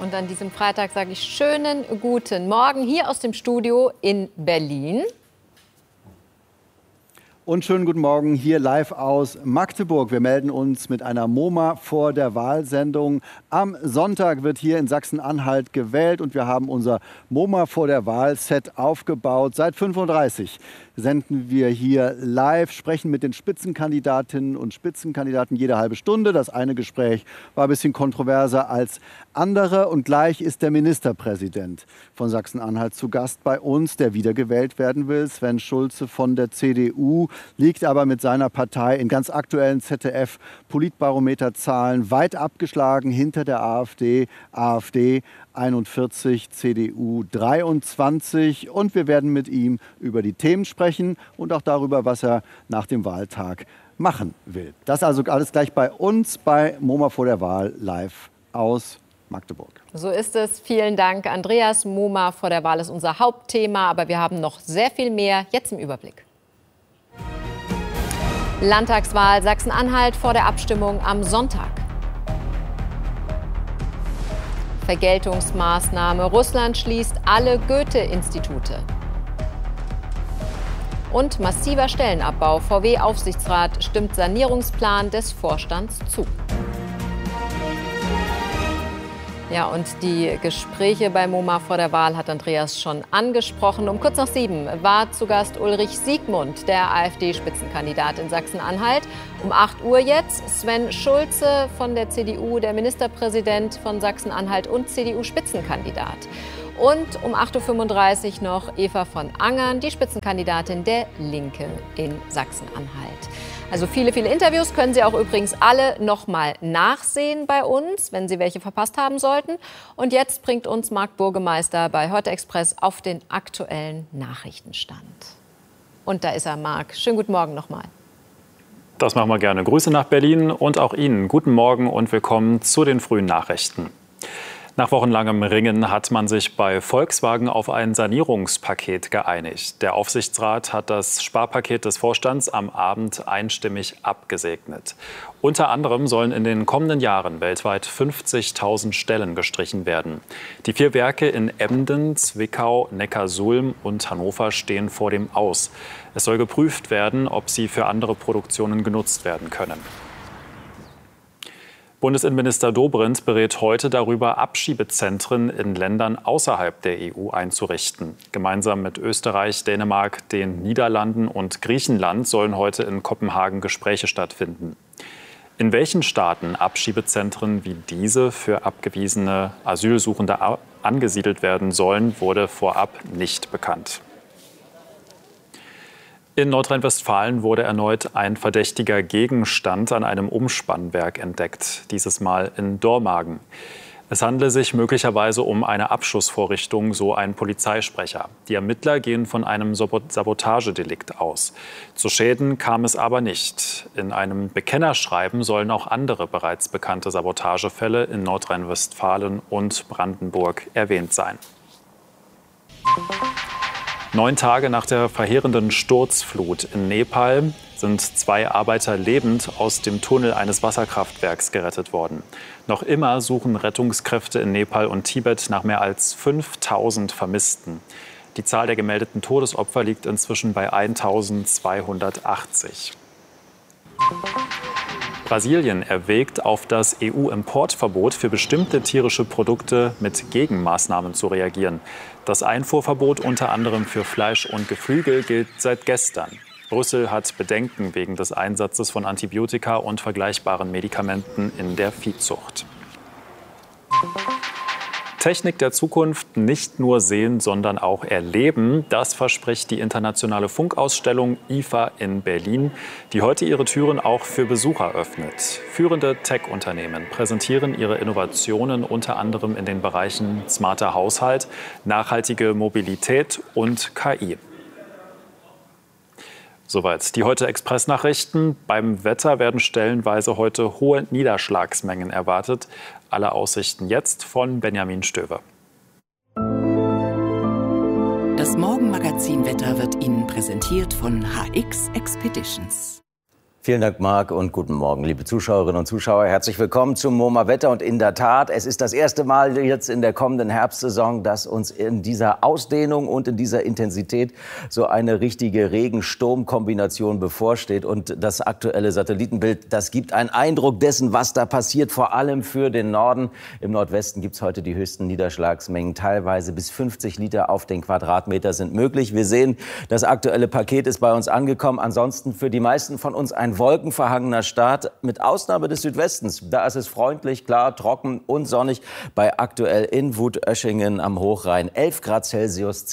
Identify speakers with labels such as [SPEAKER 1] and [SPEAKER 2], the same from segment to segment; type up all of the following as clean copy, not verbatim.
[SPEAKER 1] Und an diesem Freitag sage ich schönen guten Morgen hier aus dem Studio in Berlin.
[SPEAKER 2] Und schönen guten Morgen hier live aus Magdeburg. Wir melden uns mit einer MoMA vor der Wahlsendung. Am Sonntag wird hier in Sachsen-Anhalt gewählt und wir haben unser MoMA vor der Wahl-Set aufgebaut. Seit 35 senden wir hier live, sprechen mit den Spitzenkandidatinnen und Spitzenkandidaten jede halbe Stunde. Das eine Gespräch war ein bisschen kontroverser als andere. Und gleich ist der Ministerpräsident von Sachsen-Anhalt zu Gast bei uns, der wiedergewählt werden will. Sven Schulze von der CDU, liegt aber mit seiner Partei in ganz aktuellen ZDF-Politbarometerzahlen weit abgeschlagen hinter der AfD. AfD 41, CDU 23. Und wir werden mit ihm über die Themen sprechen und auch darüber, was er nach dem Wahltag machen will. Das also alles gleich bei uns bei MoMA vor der Wahl live aus Magdeburg.
[SPEAKER 1] So ist es. Vielen Dank, Andreas. MoMA vor der Wahl ist unser Hauptthema, aber wir haben noch sehr viel mehr jetzt im Überblick. Landtagswahl Sachsen-Anhalt vor der Abstimmung am Sonntag. Vergeltungsmaßnahme. Russland schließt alle Goethe-Institute. Und massiver Stellenabbau. VW-Aufsichtsrat stimmt Sanierungsplan des Vorstands zu. Ja, und die Gespräche bei MoMA vor der Wahl hat Andreas schon angesprochen. Um kurz nach 7 war zu Gast Ulrich Siegmund, der AfD-Spitzenkandidat in Sachsen-Anhalt. Um 8 Uhr jetzt Sven Schulze von der CDU, der Ministerpräsident von Sachsen-Anhalt und CDU-Spitzenkandidat. Und um 8.35 Uhr noch Eva von Angern, die Spitzenkandidatin der Linke in Sachsen-Anhalt. Also viele, viele Interviews können Sie auch übrigens alle noch mal nachsehen bei uns, wenn Sie welche verpasst haben sollten. Und jetzt bringt uns Marc Burgemeister bei Heute Express auf den aktuellen Nachrichtenstand. Und da ist er, Marc. Schönen guten Morgen nochmal.
[SPEAKER 3] Das machen wir gerne. Grüße nach Berlin und auch Ihnen. Guten Morgen und willkommen zu den frühen Nachrichten. Nach wochenlangem Ringen hat man sich bei Volkswagen auf ein Sanierungspaket geeinigt. Der Aufsichtsrat hat das Sparpaket des Vorstands am Abend einstimmig abgesegnet. Unter anderem sollen in den kommenden Jahren weltweit 50.000 Stellen gestrichen werden. Die 4 Werke in Emden, Zwickau, Neckarsulm und Hannover stehen vor dem Aus. Es soll geprüft werden, ob sie für andere Produktionen genutzt werden können. Bundesinnenminister Dobrindt berät heute darüber, Abschiebezentren in Ländern außerhalb der EU einzurichten. Gemeinsam mit Österreich, Dänemark, den Niederlanden und Griechenland sollen heute in Kopenhagen Gespräche stattfinden. In welchen Staaten Abschiebezentren wie diese für abgewiesene Asylsuchende angesiedelt werden sollen, wurde vorab nicht bekannt. In Nordrhein-Westfalen wurde erneut ein verdächtiger Gegenstand an einem Umspannwerk entdeckt, dieses Mal in Dormagen. Es handele sich möglicherweise um eine Abschussvorrichtung, so ein Polizeisprecher. Die Ermittler gehen von einem Sabotagedelikt aus. Zu Schäden kam es aber nicht. In einem Bekennerschreiben sollen auch andere bereits bekannte Sabotagefälle in Nordrhein-Westfalen und Brandenburg erwähnt sein. 9 Tage nach der verheerenden Sturzflut in Nepal sind 2 Arbeiter lebend aus dem Tunnel eines Wasserkraftwerks gerettet worden. Noch immer suchen Rettungskräfte in Nepal und Tibet nach mehr als 5.000 Vermissten. Die Zahl der gemeldeten Todesopfer liegt inzwischen bei 1.280. Brasilien erwägt, auf das EU-Importverbot für bestimmte tierische Produkte mit Gegenmaßnahmen zu reagieren. Das Einfuhrverbot unter anderem für Fleisch und Geflügel gilt seit gestern. Brüssel hat Bedenken wegen des Einsatzes von Antibiotika und vergleichbaren Medikamenten in der Viehzucht. Technik der Zukunft nicht nur sehen, sondern auch erleben. Das verspricht die internationale Funkausstellung IFA in Berlin, die heute ihre Türen auch für Besucher öffnet. Führende Tech-Unternehmen präsentieren ihre Innovationen unter anderem in den Bereichen smarter Haushalt, nachhaltige Mobilität und KI. Soweit die Heute Express-Nachrichten. Beim Wetter werden stellenweise heute hohe Niederschlagsmengen erwartet. Alle Aussichten jetzt von Benjamin Stöver.
[SPEAKER 4] Das Morgenmagazin Wetter wird Ihnen präsentiert von HX Expeditions. Vielen Dank, Marc, und guten Morgen, liebe Zuschauerinnen und Zuschauer. Herzlich willkommen zum MoMA Wetter. Und in der Tat, es ist das erste Mal jetzt in der kommenden Herbstsaison, dass uns in dieser Ausdehnung und in dieser Intensität so eine richtige Regen-Sturm-Kombination bevorsteht. Und das aktuelle Satellitenbild, das gibt einen Eindruck dessen, was da passiert, vor allem für den Norden. Im Nordwesten gibt es heute die höchsten Niederschlagsmengen. Teilweise bis 50 Liter auf den Quadratmeter sind möglich. Wir sehen, das aktuelle Paket ist bei uns angekommen. Ansonsten für die meisten von uns ein wolkenverhangener Start, mit Ausnahme des Südwestens. Da ist es freundlich, klar, trocken und sonnig. Bei aktuell in Wutöschingen am Hochrhein 11 Grad Celsius,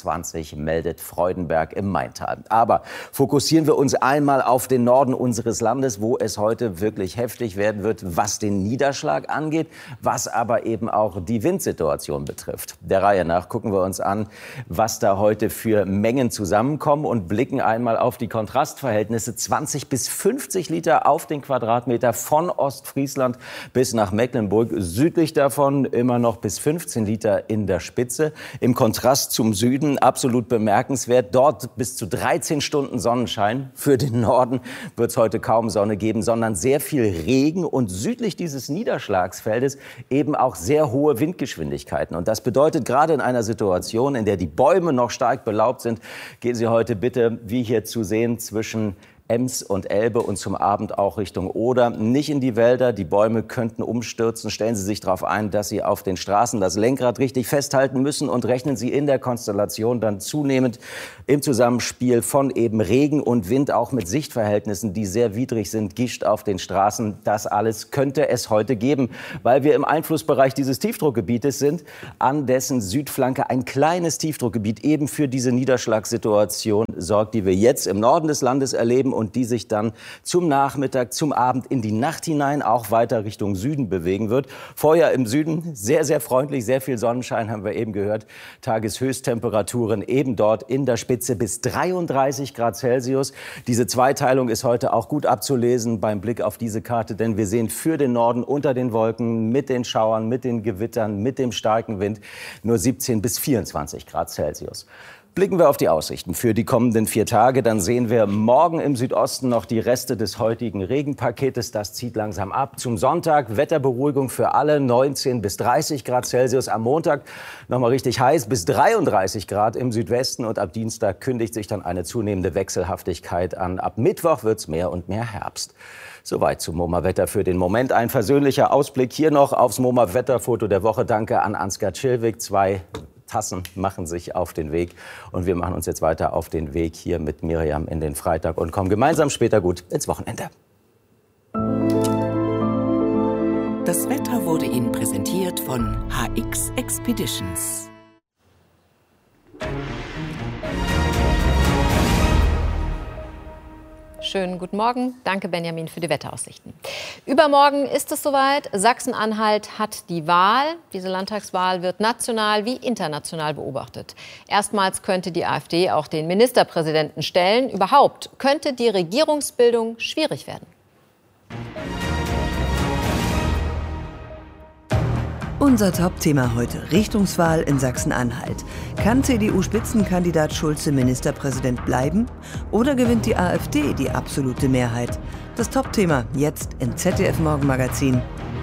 [SPEAKER 4] 22 meldet Freudenberg im Maintal. Aber fokussieren wir uns einmal auf den Norden unseres Landes, wo es heute wirklich heftig werden wird, was den Niederschlag angeht, was aber eben auch die Windsituation betrifft. Der Reihe nach gucken wir uns an, was da heute für Mengen zusammenkommen und blicken einmal auf die Kontrastverhältnisse. 20 bis 50 Liter auf den Quadratmeter von Ostfriesland bis nach Mecklenburg. Südlich davon immer noch bis 15 Liter in der Spitze. Im Kontrast zum Süden absolut bemerkenswert. Dort bis zu 13 Stunden Sonnenschein. Für den Norden wird es heute kaum Sonne geben, sondern sehr viel Regen und südlich dieses Niederschlagsfeldes eben auch sehr hohe Windgeschwindigkeiten. Und das bedeutet, gerade in einer Situation, in der die Bäume noch stark belaubt sind, gehen Sie heute bitte, wie hier zu sehen, zwischen Ems und Elbe und zum Abend auch Richtung Oder. Nicht in die Wälder, die Bäume könnten umstürzen. Stellen Sie sich darauf ein, dass Sie auf den Straßen das Lenkrad richtig festhalten müssen und rechnen Sie in der Konstellation dann zunehmend im Zusammenspiel von eben Regen und Wind, auch mit Sichtverhältnissen, die sehr widrig sind, Gischt auf den Straßen. Das alles könnte es heute geben, weil wir im Einflussbereich dieses Tiefdruckgebietes sind, an dessen Südflanke ein kleines Tiefdruckgebiet eben für diese Niederschlagssituation sorgt, die wir jetzt im Norden des Landes erleben und die sich dann zum Nachmittag, zum Abend in die Nacht hinein auch weiter Richtung Süden bewegen wird. Vorher im Süden sehr, sehr freundlich, sehr viel Sonnenschein, haben wir eben gehört. Tageshöchsttemperaturen eben dort in der Spitze bis 33 Grad Celsius. Diese Zweiteilung ist heute auch gut abzulesen beim Blick auf diese Karte, denn wir sehen für den Norden unter den Wolken mit den Schauern, mit den Gewittern, mit dem starken Wind nur 17 bis 24 Grad Celsius. Blicken wir auf die Aussichten für die kommenden 4 Tage. Dann sehen wir morgen im Südosten noch die Reste des heutigen Regenpaketes. Das zieht langsam ab. Zum Sonntag Wetterberuhigung für alle, 19 bis 30 Grad Celsius. Am Montag nochmal richtig heiß, bis 33 Grad im Südwesten. Und ab Dienstag kündigt sich dann eine zunehmende Wechselhaftigkeit an. Ab Mittwoch wird es mehr und mehr Herbst. Soweit zum MoMA-Wetter für den Moment. Ein versöhnlicher Ausblick hier noch aufs MoMA-Wetterfoto der Woche. Danke an Ansgar Schilwig. 2 Tassen machen sich auf den Weg. Und wir machen uns jetzt weiter auf den Weg hier mit Miriam in den Freitag und kommen gemeinsam später gut ins Wochenende.
[SPEAKER 5] Das Wetter wurde Ihnen präsentiert von HX Expeditions.
[SPEAKER 1] Schönen guten Morgen. Danke, Benjamin, für die Wetteraussichten. Übermorgen ist es soweit. Sachsen-Anhalt hat die Wahl. Diese Landtagswahl wird national wie international beobachtet. Erstmals könnte die AfD auch den Ministerpräsidenten stellen. Überhaupt könnte die Regierungsbildung schwierig werden.
[SPEAKER 6] Unser Top-Thema heute: Richtungswahl in Sachsen-Anhalt. Kann CDU-Spitzenkandidat Schulze Ministerpräsident bleiben? Oder gewinnt die AfD die absolute Mehrheit? Das Top-Thema jetzt im ZDF-Morgenmagazin.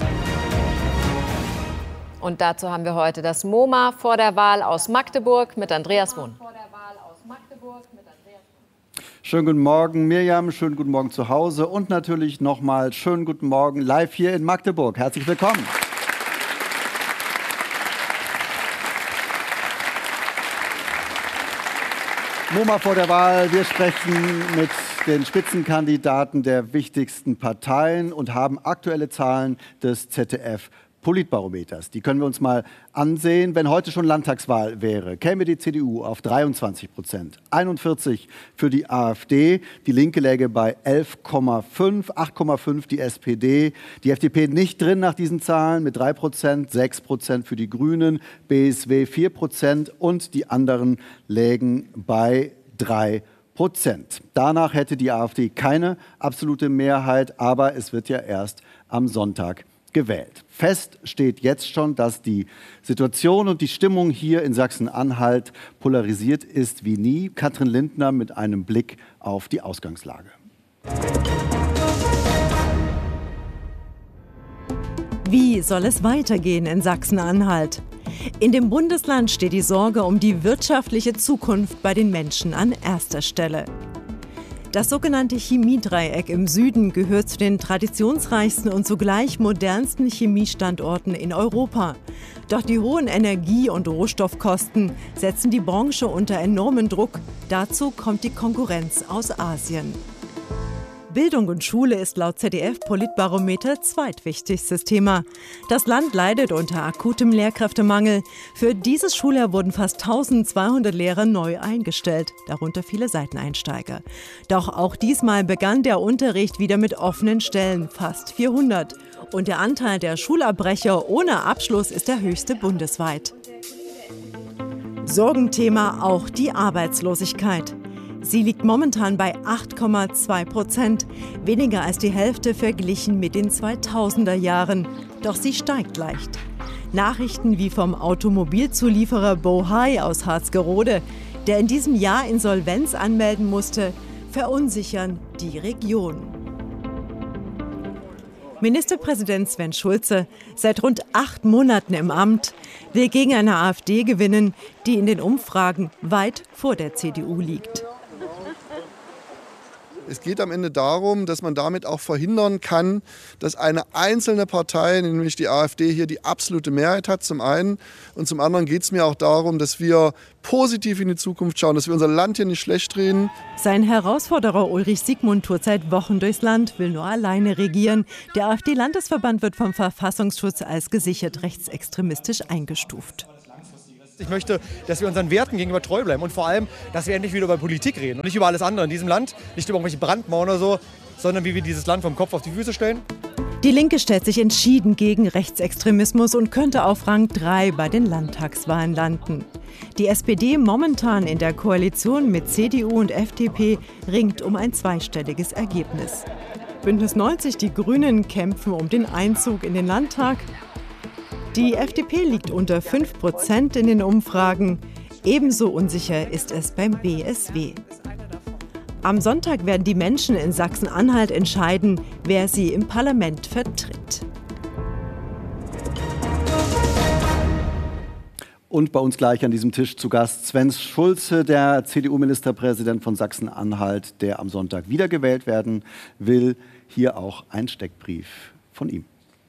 [SPEAKER 1] Und dazu haben wir heute das MoMA vor der Wahl aus Magdeburg mit Andreas Wohn.
[SPEAKER 2] Schönen guten Morgen, Miriam. Schönen guten Morgen zu Hause. Und natürlich nochmal schönen guten Morgen live hier in Magdeburg. Herzlich willkommen. MoMA vor der Wahl. Wir sprechen mit den Spitzenkandidaten der wichtigsten Parteien und haben aktuelle Zahlen des ZDF-Politbarometers. Die können wir uns mal ansehen. Wenn heute schon Landtagswahl wäre, käme die CDU auf 23%, 41% für die AfD. Die Linke läge bei 11,5%, 8,5% die SPD. Die FDP nicht drin nach diesen Zahlen mit 3%, 6% für die Grünen, BSW 4% und die anderen lägen bei 3%. Danach hätte die AfD keine absolute Mehrheit, aber es wird ja erst am Sonntag gewählt. Fest steht jetzt schon, dass die Situation und die Stimmung hier in Sachsen-Anhalt polarisiert ist wie nie. Katrin Lindner mit einem Blick auf die Ausgangslage.
[SPEAKER 7] soll es weitergehen in Sachsen-Anhalt? In dem Bundesland steht die Sorge um die wirtschaftliche Zukunft bei den Menschen an erster Stelle. Das sogenannte Chemiedreieck im Süden gehört zu den traditionsreichsten und zugleich modernsten Chemiestandorten in Europa. Doch die hohen Energie- und Rohstoffkosten setzen die Branche unter enormen Druck. Dazu kommt die Konkurrenz aus Asien. Bildung und Schule ist laut ZDF-Politbarometer zweitwichtigstes Thema. Das Land leidet unter akutem Lehrkräftemangel. Für dieses Schuljahr wurden fast 1200 Lehrer neu eingestellt, darunter viele Seiteneinsteiger. Doch auch diesmal begann der Unterricht wieder mit offenen Stellen, fast 400. Und der Anteil der Schulabbrecher ohne Abschluss ist der höchste bundesweit. Sorgenthema auch die Arbeitslosigkeit. Sie liegt momentan bei 8,2%, weniger als die Hälfte verglichen mit den 2000er Jahren. Doch sie steigt leicht. Nachrichten wie vom Automobilzulieferer Bohai aus Harzgerode, der in diesem Jahr Insolvenz anmelden musste, verunsichern die Region. Ministerpräsident Sven Schulze, seit rund 8 Monaten im Amt, will gegen eine AfD gewinnen, die in den Umfragen weit vor der CDU liegt.
[SPEAKER 8] Es geht am Ende darum, dass man damit auch verhindern kann, dass eine einzelne Partei, nämlich die AfD, hier die absolute Mehrheit hat, zum einen. Und zum anderen geht es mir auch darum, dass wir positiv in die Zukunft schauen, dass wir unser Land hier nicht schlecht reden.
[SPEAKER 7] Sein Herausforderer Ulrich Siegmund tourt seit Wochen durchs Land, will nur alleine regieren. Der AfD-Landesverband wird vom Verfassungsschutz als gesichert rechtsextremistisch eingestuft.
[SPEAKER 9] Ich möchte, dass wir unseren Werten gegenüber treu bleiben und vor allem, dass wir endlich wieder über Politik reden und nicht über alles andere in diesem Land, nicht über irgendwelche Brandmauern oder so, sondern wie wir dieses Land vom Kopf auf die Füße stellen.
[SPEAKER 7] Die Linke stellt sich entschieden gegen Rechtsextremismus und könnte auf Rang 3 bei den Landtagswahlen landen. Die SPD, momentan in der Koalition mit CDU und FDP, ringt um ein zweistelliges Ergebnis. Bündnis 90, die Grünen, kämpfen um den Einzug in den Landtag. Die FDP liegt unter 5% in den Umfragen. Ebenso unsicher ist es beim BSW. Am Sonntag werden die Menschen in Sachsen-Anhalt entscheiden, wer sie im Parlament vertritt.
[SPEAKER 2] Und bei uns gleich an diesem Tisch zu Gast Sven Schulze, der CDU-Ministerpräsident von Sachsen-Anhalt, der am Sonntag wiedergewählt werden will. Hier auch ein Steckbrief von ihm.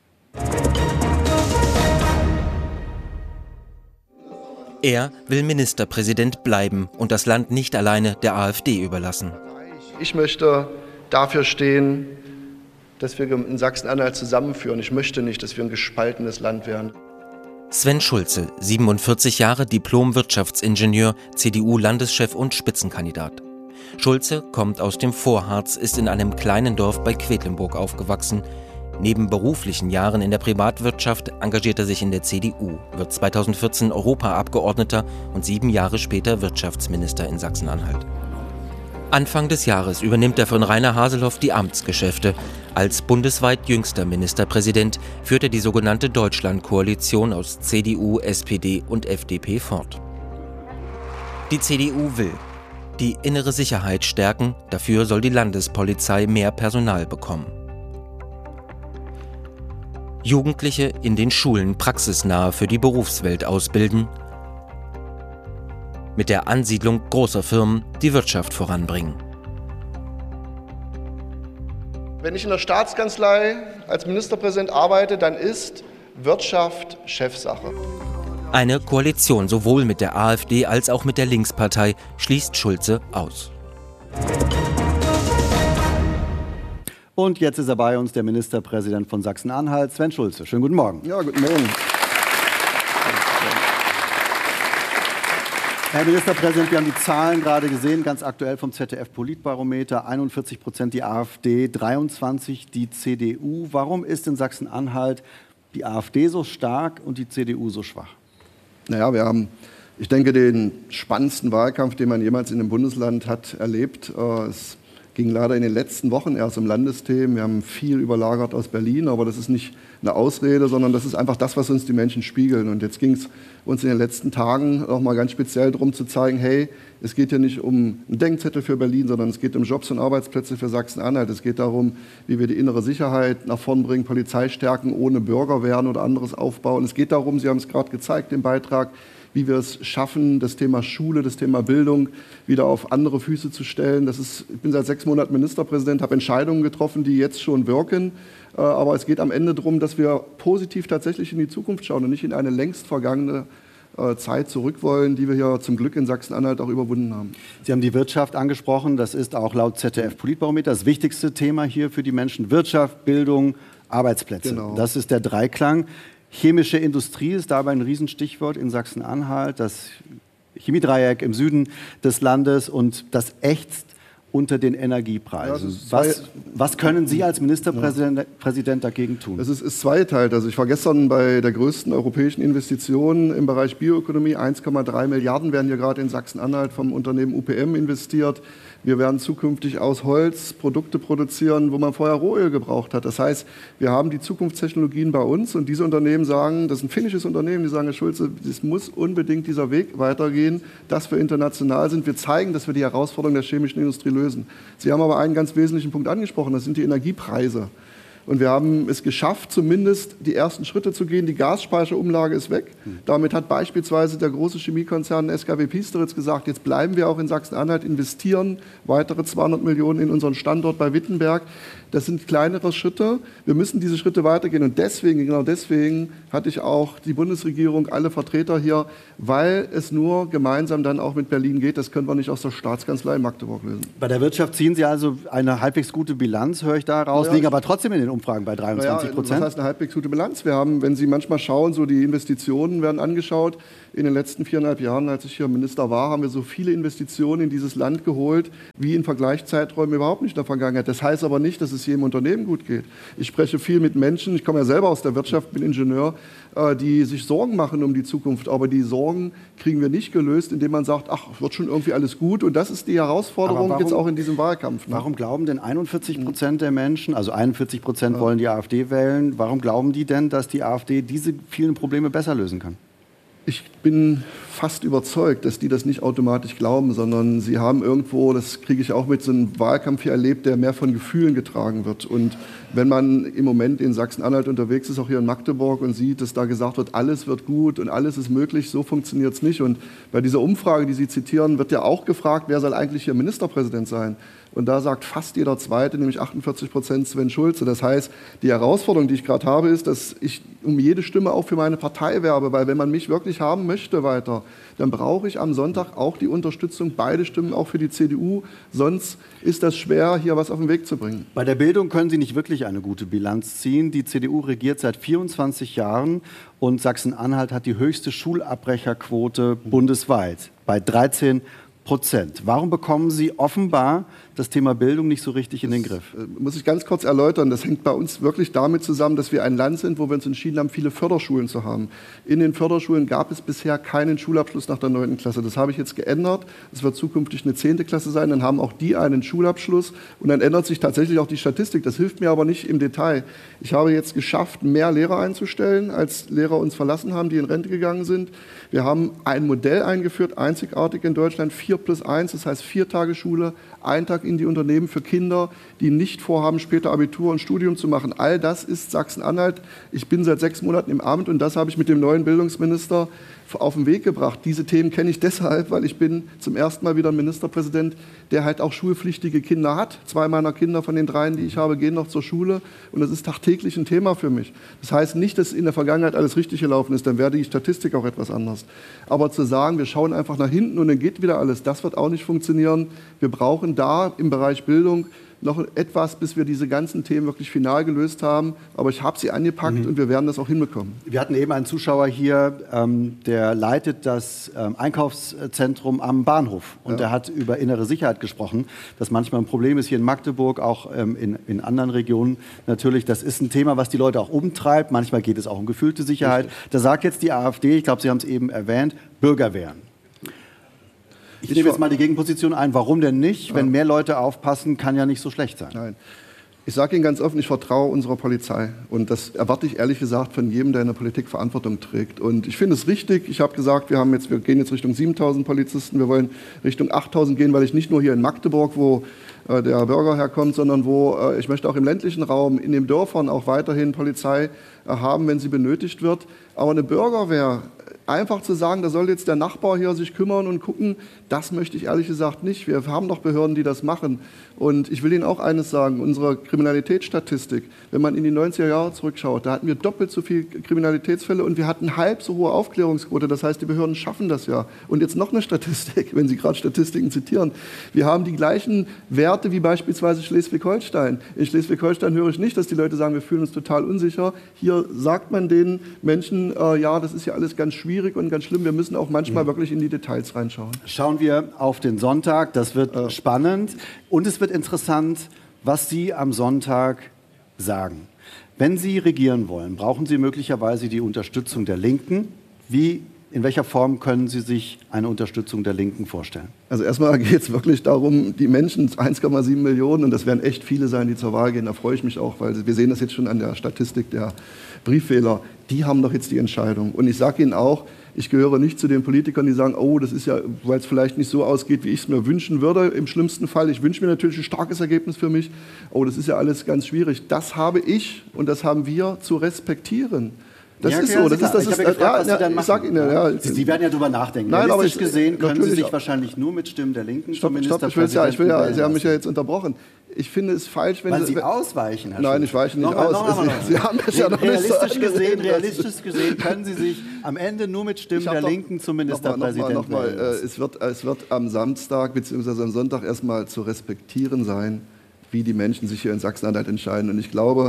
[SPEAKER 10] Er will Ministerpräsident bleiben und das Land nicht alleine der AfD überlassen.
[SPEAKER 8] Ich möchte dafür stehen, dass wir in Sachsen-Anhalt zusammenführen. Ich möchte nicht, dass wir ein gespaltenes Land werden.
[SPEAKER 10] Sven Schulze, 47 Jahre, Diplom-Wirtschaftsingenieur, CDU-Landeschef und Spitzenkandidat. Schulze kommt aus dem Vorharz, ist in einem kleinen Dorf bei Quedlinburg aufgewachsen. Neben beruflichen Jahren in der Privatwirtschaft engagiert er sich in der CDU, wird 2014 Europaabgeordneter und 7 Jahre später Wirtschaftsminister in Sachsen-Anhalt. Anfang des Jahres übernimmt er von Rainer Haseloff die Amtsgeschäfte. Als bundesweit jüngster Ministerpräsident führt er die sogenannte Deutschland-Koalition aus CDU, SPD und FDP fort. Die CDU will die innere Sicherheit stärken, dafür soll die Landespolizei mehr Personal bekommen. Jugendliche in den Schulen praxisnah für die Berufswelt ausbilden, mit der Ansiedlung großer Firmen die Wirtschaft voranbringen.
[SPEAKER 8] Wenn ich in der Staatskanzlei als Ministerpräsident arbeite, dann ist Wirtschaft Chefsache.
[SPEAKER 10] Eine Koalition sowohl mit der AfD als auch mit der Linkspartei schließt Schulze aus.
[SPEAKER 2] Und jetzt ist er bei uns, der Ministerpräsident von Sachsen-Anhalt, Sven Schulze. Schönen guten Morgen.
[SPEAKER 8] Ja, guten Morgen.
[SPEAKER 2] Herr Ministerpräsident, wir haben die Zahlen gerade gesehen, ganz aktuell vom ZDF-Politbarometer. 41% die AfD, 23% die CDU. Warum ist in Sachsen-Anhalt die AfD so stark und die CDU so schwach?
[SPEAKER 8] Naja, wir haben, ich denke, den spannendsten Wahlkampf, den man jemals in einem Bundesland hat erlebt. Es ging leider in den letzten Wochen erst um Landesthemen. Wir haben viel überlagert aus Berlin, aber das ist nicht eine Ausrede, sondern das ist einfach das, was uns die Menschen spiegeln. Und jetzt ging es uns in den letzten Tagen auch mal ganz speziell darum zu zeigen, hey, es geht ja nicht um einen Denkzettel für Berlin, sondern es geht um Jobs und Arbeitsplätze für Sachsen-Anhalt. Es geht darum, wie wir die innere Sicherheit nach vorn bringen, Polizei stärken, ohne Bürgerwehren oder anderes aufbauen. Es geht darum, Sie haben es gerade gezeigt im Beitrag, wie wir es schaffen, das Thema Schule, das Thema Bildung wieder auf andere Füße zu stellen. Ich bin seit 6 Monaten Ministerpräsident, habe Entscheidungen getroffen, die jetzt schon wirken. Aber es geht am Ende darum, dass wir positiv tatsächlich in die Zukunft schauen und nicht in eine längst vergangene Zeit zurück wollen, die wir hier zum Glück in Sachsen-Anhalt auch überwunden haben.
[SPEAKER 2] Sie haben die Wirtschaft angesprochen. Das ist auch laut ZDF-Politbarometer das wichtigste Thema hier für die Menschen. Wirtschaft, Bildung, Arbeitsplätze. Genau. Das ist der Dreiklang. Chemische Industrie ist dabei ein Riesenstichwort in Sachsen-Anhalt. Das Chemiedreieck im Süden des Landes und das ächzt unter den Energiepreisen. Ja, was können Sie als Ministerpräsident dagegen tun?
[SPEAKER 8] Es ist zweigeteilt. Also ich war gestern bei der größten europäischen Investition im Bereich Bioökonomie. 1,3 Milliarden werden hier gerade in Sachsen-Anhalt vom Unternehmen UPM investiert. Wir werden zukünftig aus Holz Produkte produzieren, wo man vorher Rohöl gebraucht hat. Das heißt, wir haben die Zukunftstechnologien bei uns und diese Unternehmen sagen, das ist ein finnisches Unternehmen, die sagen, Herr Schulze, es muss unbedingt dieser Weg weitergehen, dass wir international sind. Wir zeigen, dass wir die Herausforderungen der chemischen Industrie lösen. Sie haben aber einen ganz wesentlichen Punkt angesprochen, das sind die Energiepreise. Und wir haben es geschafft, zumindest die ersten Schritte zu gehen. Die Gasspeicherumlage ist weg. Damit hat beispielsweise der große Chemiekonzern SKW Piesteritz gesagt, jetzt bleiben wir auch in Sachsen-Anhalt, investieren weitere 200 Millionen in unseren Standort bei Wittenberg. Das sind kleinere Schritte. Wir müssen diese Schritte weitergehen. Und deswegen, genau deswegen, hatte ich auch die Bundesregierung, alle Vertreter hier, weil es nur gemeinsam dann auch mit Berlin geht. Das können wir nicht aus der Staatskanzlei in Magdeburg lösen.
[SPEAKER 2] Bei der Wirtschaft ziehen Sie also eine halbwegs gute Bilanz, höre ich da raus, liegen aber trotzdem in den Umfragen bei 23%.
[SPEAKER 8] Was heißt eine halbwegs gute Bilanz? Wir haben, wenn Sie manchmal schauen, so die Investitionen werden angeschaut. In den letzten 4,5 Jahren, als ich hier Minister war, haben wir so viele Investitionen in dieses Land geholt, wie in Vergleichszeiträumen überhaupt nicht in der Vergangenheit. Das heißt aber nicht, dass es jedem Unternehmen gut geht. Ich spreche viel mit Menschen, ich komme ja selber aus der Wirtschaft, bin Ingenieur, die sich Sorgen machen um die Zukunft. Aber die Sorgen kriegen wir nicht gelöst, indem man sagt, ach, wird schon irgendwie alles gut. Und das ist die Herausforderung jetzt auch in diesem Wahlkampf. Ne?
[SPEAKER 2] Warum glauben denn 41% der Menschen, also 41% wollen die AfD wählen, warum glauben die denn, dass die AfD diese vielen Probleme besser lösen kann?
[SPEAKER 8] Ich bin fast überzeugt, dass die das nicht automatisch glauben, sondern sie haben irgendwo, das kriege ich auch mit, so einem Wahlkampf hier erlebt, der mehr von Gefühlen getragen wird. Und wenn man im Moment in Sachsen-Anhalt unterwegs ist, auch hier in Magdeburg, und sieht, dass da gesagt wird, alles wird gut und alles ist möglich, so funktioniert es nicht. Und bei dieser Umfrage, die Sie zitieren, wird ja auch gefragt, wer soll eigentlich hier Ministerpräsident sein? Und da sagt fast jeder Zweite, nämlich 48%, Sven Schulze. Das heißt, die Herausforderung, die ich gerade habe, ist, dass ich um jede Stimme auch für meine Partei werbe. Weil wenn man mich wirklich haben möchte weiter, dann brauche ich am Sonntag auch die Unterstützung, beide Stimmen auch für die CDU. Sonst ist das schwer, hier was auf den Weg zu bringen.
[SPEAKER 2] Bei der Bildung können Sie nicht wirklich eine gute Bilanz ziehen. Die CDU regiert seit 24 Jahren und Sachsen-Anhalt hat die höchste Schulabbrecherquote bundesweit bei 13%. Warum bekommen Sie offenbar das Thema Bildung nicht so richtig in den Griff?
[SPEAKER 8] Muss ich ganz kurz erläutern. Das hängt bei uns wirklich damit zusammen, dass wir ein Land sind, wo wir uns entschieden haben, viele Förderschulen zu haben. In den Förderschulen gab es bisher keinen Schulabschluss nach der 9. Klasse. Das habe ich jetzt geändert. Es wird zukünftig eine 10. Klasse sein. Dann haben auch die einen Schulabschluss. Und dann ändert sich tatsächlich auch die Statistik. Das hilft mir aber nicht im Detail. Ich habe jetzt geschafft, mehr Lehrer einzustellen, als Lehrer uns verlassen haben, die in Rente gegangen sind. Wir haben ein Modell eingeführt, einzigartig in Deutschland, 4+1, das heißt 4 Tage Schule, 1 Tag in die Unternehmen für Kinder, die nicht vorhaben, später Abitur und Studium zu machen. All das ist Sachsen-Anhalt. Ich bin seit 6 Monaten im Amt und das habe ich mit dem neuen Bildungsminister auf den Weg gebracht. Diese Themen kenne ich deshalb, weil ich bin zum ersten Mal wieder ein Ministerpräsident, der halt auch schulpflichtige Kinder hat. 2 meiner Kinder von den 3, die ich habe, gehen noch zur Schule und das ist tagtäglich ein Thema für mich. Das heißt nicht, dass in der Vergangenheit alles richtig gelaufen ist, dann wäre die Statistik auch etwas anders. Aber zu sagen, wir schauen einfach nach hinten und dann geht wieder alles, das wird auch nicht funktionieren. Wir brauchen da im Bereich Bildung noch etwas, bis wir diese ganzen Themen wirklich final gelöst haben. Aber ich habe sie angepackt und wir werden das auch hinbekommen.
[SPEAKER 2] Wir hatten eben einen Zuschauer hier, der leitet das Einkaufszentrum am Bahnhof. Und der hat über innere Sicherheit gesprochen, das manchmal ein Problem ist hier in Magdeburg, auch in anderen Regionen. Natürlich, das ist ein Thema, was die Leute auch umtreibt. Manchmal geht es auch um gefühlte Sicherheit. Da sagt jetzt die AfD, ich glaube, Sie haben es eben erwähnt, Bürgerwehren. Ich nehme jetzt mal die Gegenposition ein. Warum denn nicht? Wenn mehr Leute aufpassen, kann ja nicht so schlecht sein.
[SPEAKER 8] Nein. Ich sage Ihnen ganz offen, ich vertraue unserer Polizei. Und das erwarte ich ehrlich gesagt von jedem, der in der Politik Verantwortung trägt. Und ich finde es richtig. Ich habe gesagt, wir gehen jetzt Richtung 7.000 Polizisten. Wir wollen Richtung 8.000 gehen, weil ich nicht nur hier in Magdeburg, wo der Bürger herkommt, sondern ich möchte auch im ländlichen Raum, in den Dörfern auch weiterhin Polizei haben, wenn sie benötigt wird. Aber eine Bürgerwehr, einfach zu sagen, da soll jetzt der Nachbar hier sich kümmern und gucken, das möchte ich ehrlich gesagt nicht. Wir haben doch Behörden, die das machen. Und ich will Ihnen auch eines sagen, unsere Kriminalitätsstatistik, wenn man in die 90er Jahre zurückschaut, da hatten wir doppelt so viele Kriminalitätsfälle und wir hatten halb so hohe Aufklärungsquote. Das heißt, die Behörden schaffen das ja. Und jetzt noch eine Statistik, wenn Sie gerade Statistiken zitieren. Wir haben die gleichen Werte wie beispielsweise Schleswig-Holstein. In Schleswig-Holstein höre ich nicht, dass die Leute sagen, wir fühlen uns total unsicher. Hier sagt man den Menschen, ja, das ist ja alles ganz schwierig und ganz schlimm. Wir müssen auch manchmal wirklich in die Details reinschauen.
[SPEAKER 2] Schauen wir auf den Sonntag. Das wird spannend. Und es wird interessant, was Sie am Sonntag sagen. Wenn Sie regieren wollen, brauchen Sie möglicherweise die Unterstützung der Linken. In welcher Form können Sie sich eine Unterstützung der Linken vorstellen?
[SPEAKER 8] Also erstmal geht es wirklich darum, die Menschen, 1,7 Millionen, und das werden echt viele sein, die zur Wahl gehen, da freue ich mich auch, weil wir sehen das jetzt schon an der Statistik der Briefwähler, die haben doch jetzt die Entscheidung. Und ich sage Ihnen auch, ich gehöre nicht zu den Politikern, die sagen, oh, das ist ja, weil es vielleicht nicht so ausgeht, wie ich es mir wünschen würde, im schlimmsten Fall. Ich wünsche mir natürlich ein starkes Ergebnis für mich. Oh, das ist ja alles ganz schwierig. Das habe ich und das haben wir zu respektieren. Das ist so. Das ist ich sag Ihnen, ja.
[SPEAKER 2] Sie werden ja darüber nachdenken.
[SPEAKER 8] Nein,
[SPEAKER 2] realistisch gesehen können Sie sich wahrscheinlich nur mit Stimmen der Linken
[SPEAKER 8] zum Ministerpräsidenten wählen. Sie haben mich ja jetzt unterbrochen. Ich finde es falsch, wenn
[SPEAKER 2] Sie ausweichen, Herr Schulz.
[SPEAKER 8] Nein, ich weiche nicht aus. Sie haben das ja noch nicht so angesehen.
[SPEAKER 2] Realistisch gesehen können Sie sich am Ende nur mit Stimmen der Linken zum Ministerpräsidenten wählen.
[SPEAKER 8] Es wird am Samstag bzw. am Sonntag erstmal zu respektieren sein, wie die Menschen sich hier in Sachsen-Anhalt entscheiden. Und ich glaube,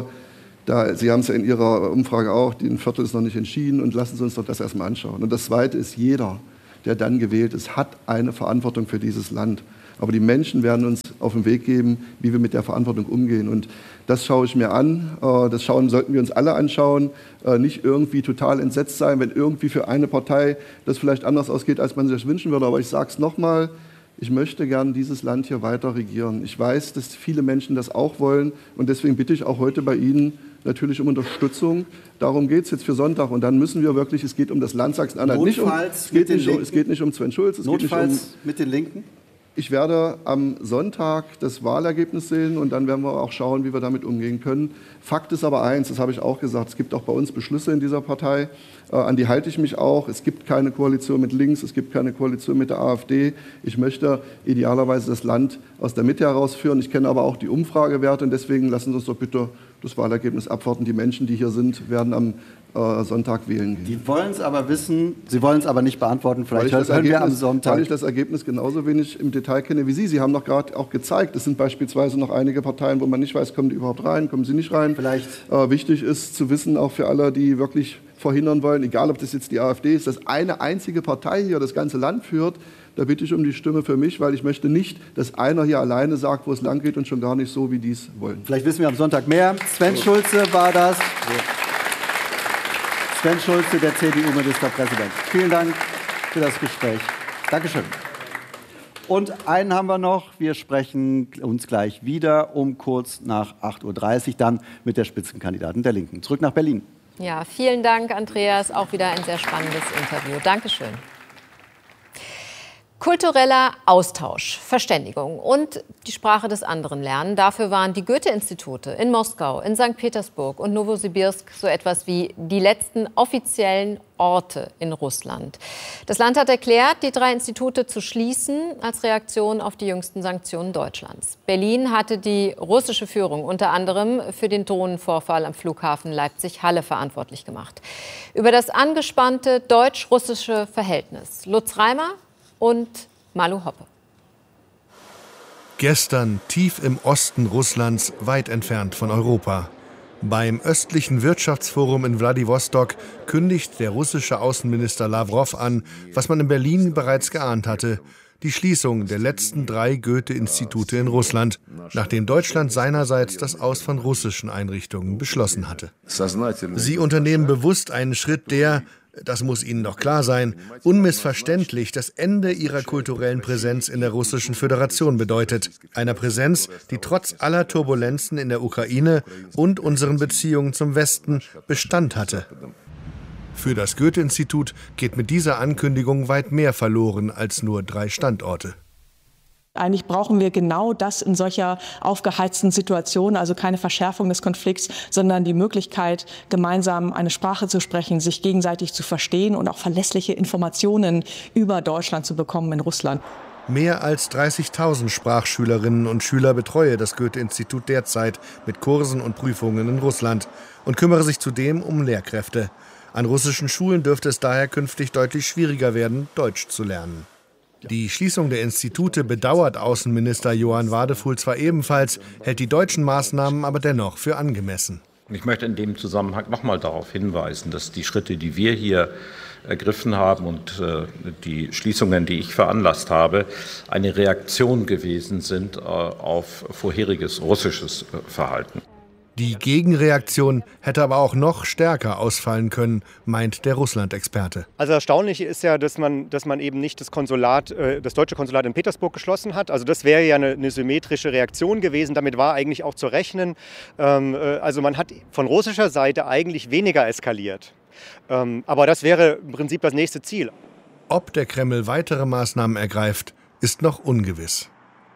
[SPEAKER 8] Sie haben es ja in Ihrer Umfrage auch, ein Viertel ist noch nicht entschieden, und lassen Sie uns doch das erstmal anschauen. Und das Zweite ist, jeder, der dann gewählt ist, hat eine Verantwortung für dieses Land. Aber die Menschen werden uns auf den Weg geben, wie wir mit der Verantwortung umgehen. Und das schaue ich mir an. Das sollten wir uns alle anschauen. Nicht irgendwie total entsetzt sein, wenn irgendwie für eine Partei das vielleicht anders ausgeht, als man sich das wünschen würde. Aber ich sage es nochmal, ich möchte gern dieses Land hier weiter regieren. Ich weiß, dass viele Menschen das auch wollen. Und deswegen bitte ich auch heute bei Ihnen natürlich um Unterstützung. Darum geht es jetzt für Sonntag. Und dann müssen wir wirklich, es geht um das Land Sachsen-Anhalt. Es geht nicht um Sven Schulz.
[SPEAKER 2] Notfalls mit den Linken?
[SPEAKER 8] Ich werde am Sonntag das Wahlergebnis sehen und dann werden wir auch schauen, wie wir damit umgehen können. Fakt ist aber eins, das habe ich auch gesagt, es gibt auch bei uns Beschlüsse in dieser Partei, an die halte ich mich auch. Es gibt keine Koalition mit links, es gibt keine Koalition mit der AfD. Ich möchte idealerweise das Land aus der Mitte herausführen. Ich kenne aber auch die Umfragewerte und deswegen lassen Sie uns doch bitte das Wahlergebnis abwarten. Die Menschen, die hier sind, werden am Sonntag wählen gehen.
[SPEAKER 2] Die wollen es aber wissen, Sie wollen es aber nicht beantworten. Vielleicht hören wir am Sonntag.
[SPEAKER 8] Weil ich das Ergebnis genauso wenig im Detail kenne wie Sie. Sie haben doch gerade auch gezeigt, es sind beispielsweise noch einige Parteien, wo man nicht weiß, kommen die überhaupt rein, kommen sie nicht rein.
[SPEAKER 2] Vielleicht.
[SPEAKER 8] Wichtig ist zu wissen, auch für alle, die wirklich verhindern wollen, egal ob das jetzt die AfD ist, dass eine einzige Partei hier das ganze Land führt. Da bitte ich um die Stimme für mich, weil ich möchte nicht, dass einer hier alleine sagt, wo es lang geht und schon gar nicht so, wie die es wollen.
[SPEAKER 2] Vielleicht wissen wir am Sonntag mehr. Sven Schulze war das. Sven Schulze, der CDU-Ministerpräsident. Vielen Dank für das Gespräch. Dankeschön. Und einen haben wir noch. Wir sprechen uns gleich wieder um kurz nach 8:30 Uhr, dann mit der Spitzenkandidatin der Linken. Zurück nach Berlin.
[SPEAKER 1] Ja, vielen Dank, Andreas. Auch wieder ein sehr spannendes Interview. Dankeschön. Kultureller Austausch, Verständigung und die Sprache des anderen lernen. Dafür waren die Goethe-Institute in Moskau, in St. Petersburg und Novosibirsk so etwas wie die letzten offiziellen Orte in Russland. Das Land hat erklärt, die 3 Institute zu schließen als Reaktion auf die jüngsten Sanktionen Deutschlands. Berlin hatte die russische Führung unter anderem für den Drohnenvorfall am Flughafen Leipzig-Halle verantwortlich gemacht. Über das angespannte deutsch-russische Verhältnis Lutz Reimer und Malu Hoppe.
[SPEAKER 11] Gestern tief im Osten Russlands, weit entfernt von Europa. Beim östlichen Wirtschaftsforum in Wladiwostok kündigt der russische Außenminister Lawrow an, was man in Berlin bereits geahnt hatte: die Schließung der letzten 3 Goethe-Institute in Russland, nachdem Deutschland seinerseits das Aus von russischen Einrichtungen beschlossen hatte. Sie unternehmen bewusst einen Schritt, der, Das muss Ihnen doch klar sein, unmissverständlich das Ende ihrer kulturellen Präsenz in der Russischen Föderation bedeutet. Einer Präsenz, die trotz aller Turbulenzen in der Ukraine und unseren Beziehungen zum Westen Bestand hatte. Für das Goethe-Institut geht mit dieser Ankündigung weit mehr verloren als nur 3 Standorte.
[SPEAKER 12] Eigentlich brauchen wir genau das in solcher aufgeheizten Situation, also keine Verschärfung des Konflikts, sondern die Möglichkeit, gemeinsam eine Sprache zu sprechen, sich gegenseitig zu verstehen und auch verlässliche Informationen über Deutschland zu bekommen in Russland.
[SPEAKER 11] Mehr als 30.000 Sprachschülerinnen und Schüler betreue das Goethe-Institut derzeit mit Kursen und Prüfungen in Russland und kümmere sich zudem um Lehrkräfte. An russischen Schulen dürfte es daher künftig deutlich schwieriger werden, Deutsch zu lernen. Die Schließung der Institute bedauert Außenminister Johann Wadefuhl zwar ebenfalls, hält die deutschen Maßnahmen aber dennoch für angemessen.
[SPEAKER 13] Ich möchte in dem Zusammenhang noch mal darauf hinweisen, dass die Schritte, die wir hier ergriffen haben und die Schließungen, die ich veranlasst habe, eine Reaktion gewesen sind auf vorheriges russisches Verhalten.
[SPEAKER 11] Die Gegenreaktion hätte aber auch noch stärker ausfallen können, meint der Russland-Experte.
[SPEAKER 14] Also erstaunlich ist ja, dass man eben nicht das deutsche Konsulat in Petersburg geschlossen hat. Also das wäre ja eine symmetrische Reaktion gewesen. Damit war eigentlich auch zu rechnen. Also man hat von russischer Seite eigentlich weniger eskaliert. Aber das wäre im Prinzip das nächste Ziel.
[SPEAKER 11] Ob der Kreml weitere Maßnahmen ergreift, ist noch ungewiss.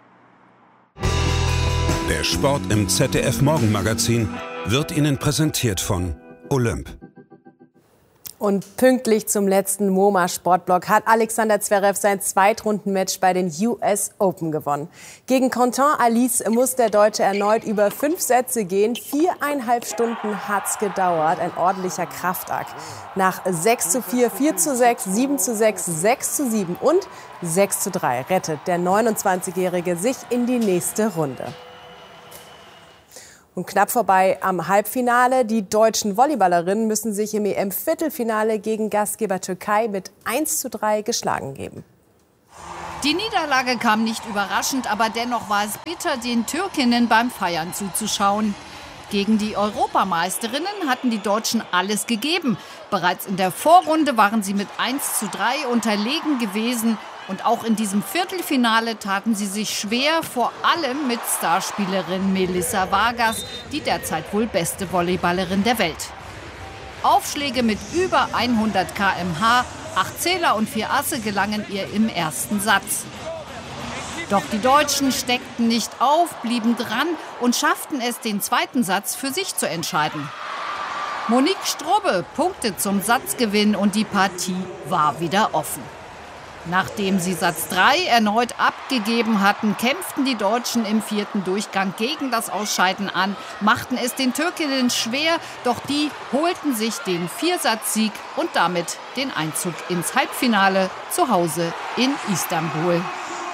[SPEAKER 15] Der Sport im ZDF-Morgenmagazin wird Ihnen präsentiert von Olymp.
[SPEAKER 16] Und pünktlich zum letzten MoMA-Sportblock hat Alexander Zverev sein Zweitrundenmatch bei den US Open gewonnen. Gegen Quentin Alice muss der Deutsche erneut über 5 Sätze gehen. 4,5 Stunden hat's gedauert. Ein ordentlicher Kraftakt. Nach 6:4, 4:6, 7:6, 6:7 und 6:3 rettet der 29-Jährige sich in die nächste Runde. Und knapp vorbei am Halbfinale. Die deutschen Volleyballerinnen müssen sich im EM-Viertelfinale gegen Gastgeber Türkei mit 1:3 geschlagen geben.
[SPEAKER 17] Die Niederlage kam nicht überraschend, aber dennoch war es bitter, den Türkinnen beim Feiern zuzuschauen. Gegen die Europameisterinnen hatten die Deutschen alles gegeben. Bereits in der Vorrunde waren sie mit 1:3 unterlegen gewesen. Und auch in diesem Viertelfinale taten sie sich schwer, vor allem mit Starspielerin Melissa Vargas, die derzeit wohl beste Volleyballerin der Welt. Aufschläge mit über 100 km/h, 8 Zähler und 4 Asse gelangen ihr im ersten Satz. Doch die Deutschen steckten nicht auf, blieben dran und schafften es, den zweiten Satz für sich zu entscheiden. Monique Strubbe punkte zum Satzgewinn und die Partie war wieder offen. Nachdem sie Satz 3 erneut abgegeben hatten, kämpften die Deutschen im 4. Durchgang gegen das Ausscheiden an, machten es den Türkinnen schwer, doch die holten sich den 4-Satz-Sieg und damit den Einzug ins Halbfinale zu Hause in Istanbul.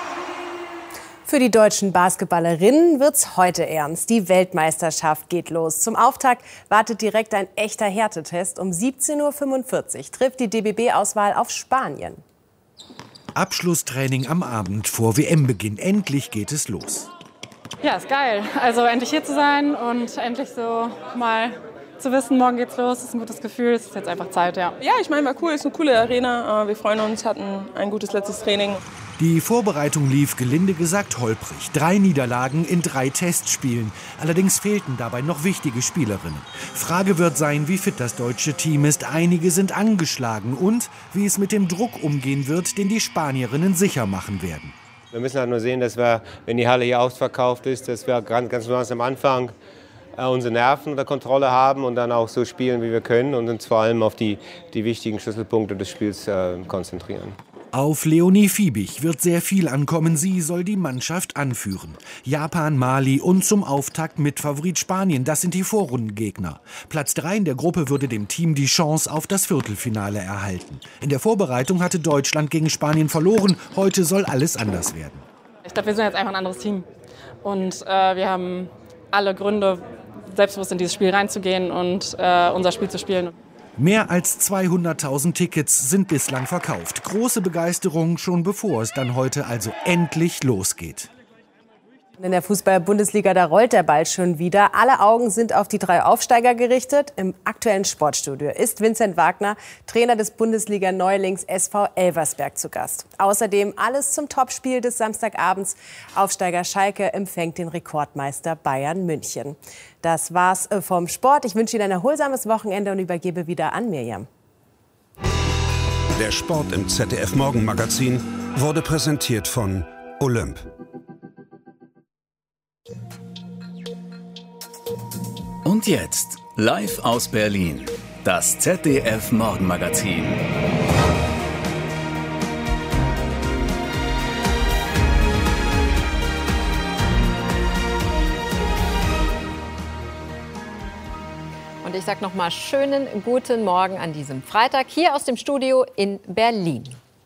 [SPEAKER 16] Für die deutschen Basketballerinnen wird's heute ernst. Die Weltmeisterschaft geht los. Zum Auftakt wartet direkt ein echter Härtetest. Um 17:45 Uhr trifft die DBB-Auswahl auf Spanien.
[SPEAKER 18] Abschlusstraining am Abend vor WM-Beginn. Endlich geht es los.
[SPEAKER 19] Ja, ist geil. Also endlich hier zu sein und endlich so mal zu wissen, morgen geht's los. Ist ein gutes Gefühl. Es ist jetzt einfach Zeit, ja.
[SPEAKER 20] Ja, ich meine, war cool. Ist eine coole Arena. Wir freuen uns, hatten ein gutes letztes Training.
[SPEAKER 18] Die Vorbereitung lief, gelinde gesagt, holprig. 3 Niederlagen in 3 Testspielen. Allerdings fehlten dabei noch wichtige Spielerinnen. Frage wird sein, wie fit das deutsche Team ist. Einige sind angeschlagen und wie es mit dem Druck umgehen wird, den die Spanierinnen sicher machen werden.
[SPEAKER 21] Wir müssen halt nur sehen, dass wir, wenn die Halle hier ausverkauft ist, dass wir ganz besonders am Anfang unsere Nerven unter Kontrolle haben und dann auch so spielen, wie wir können und uns vor allem auf die wichtigen Schlüsselpunkte des Spiels konzentrieren.
[SPEAKER 18] Auf Leonie Fiebig wird sehr viel ankommen. Sie soll die Mannschaft anführen. Japan, Mali und zum Auftakt Mitfavorit Spanien. Das sind die Vorrundengegner. Platz 3 in der Gruppe würde dem Team die Chance auf das Viertelfinale erhalten. In der Vorbereitung hatte Deutschland gegen Spanien verloren. Heute soll alles anders werden.
[SPEAKER 19] Ich glaube, wir sind jetzt einfach ein anderes Team. Und wir haben alle Gründe, selbstbewusst in dieses Spiel reinzugehen und unser Spiel zu spielen.
[SPEAKER 18] Mehr als 200.000 Tickets sind bislang verkauft. Große Begeisterung schon bevor es dann heute also endlich losgeht.
[SPEAKER 16] In der Fußball-Bundesliga, da rollt der Ball schon wieder. Alle Augen sind auf die 3 Aufsteiger gerichtet. Im aktuellen Sportstudio ist Vincent Wagner, Trainer des Bundesliga-Neulings SV Elversberg, zu Gast. Außerdem alles zum Topspiel des Samstagabends. Aufsteiger Schalke empfängt den Rekordmeister Bayern München. Das war's vom Sport. Ich wünsche Ihnen ein erholsames Wochenende und übergebe wieder an Mirjam.
[SPEAKER 15] Der Sport im ZDF-Morgenmagazin wurde präsentiert von Olymp.
[SPEAKER 3] Und jetzt, live aus Berlin, das ZDF-Morgenmagazin.
[SPEAKER 1] Und ich sage noch mal schönen guten Morgen an diesem Freitag hier aus dem Studio in Berlin.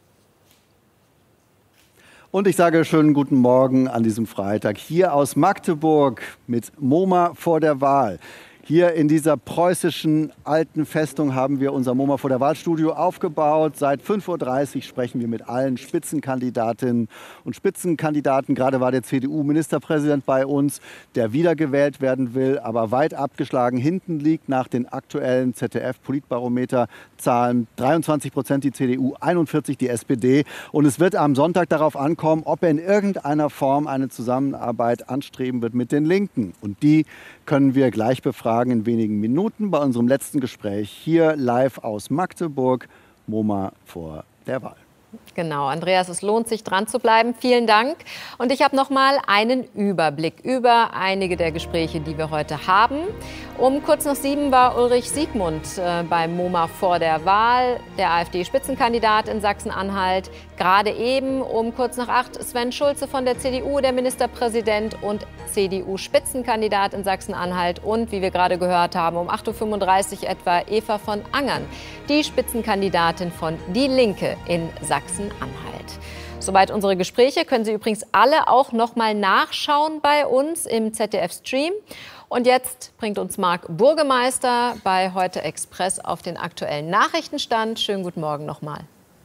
[SPEAKER 2] Und ich sage schönen guten Morgen an diesem Freitag hier aus Magdeburg mit MoMA vor der Wahl. Hier in dieser preußischen alten Festung haben wir unser MoMA vor der Wahlstudio aufgebaut. Seit 5:30 Uhr sprechen wir mit allen Spitzenkandidatinnen und Spitzenkandidaten. Gerade war der CDU-Ministerpräsident bei uns, der wiedergewählt werden will, aber weit abgeschlagen hinten liegt nach den aktuellen ZDF-Politbarometer-Zahlen. 23% die CDU, 41% die SPD. Und es wird am Sonntag darauf ankommen, ob er in irgendeiner Form eine Zusammenarbeit anstreben wird mit den Linken. Und die können wir gleich befragen in wenigen Minuten bei unserem letzten Gespräch hier live aus Magdeburg. MoMA vor der Wahl.
[SPEAKER 1] Genau, Andreas, es lohnt sich, dran zu bleiben. Vielen Dank. Und ich habe noch mal einen Überblick über einige der Gespräche, die wir heute haben. Um kurz nach 7 war Ulrich Siegmund beim MoMA vor der Wahl, der AfD-Spitzenkandidat in Sachsen-Anhalt. Gerade eben um kurz nach 8 Sven Schulze von der CDU, der Ministerpräsident und CDU-Spitzenkandidat in Sachsen-Anhalt. Und wie wir gerade gehört haben, um 8:35 Uhr etwa Eva von Angern, die Spitzenkandidatin von Die Linke in Sachsen-Anhalt. Soweit unsere Gespräche. Können Sie übrigens alle auch noch mal nachschauen bei uns im ZDF-Stream. Und jetzt bringt uns Marc Burgemeister bei Heute Express auf den aktuellen Nachrichtenstand. Schönen guten Morgen nochmal.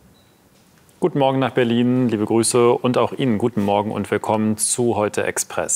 [SPEAKER 22] Guten Morgen nach Berlin, liebe Grüße und auch Ihnen guten Morgen und willkommen zu Heute Express.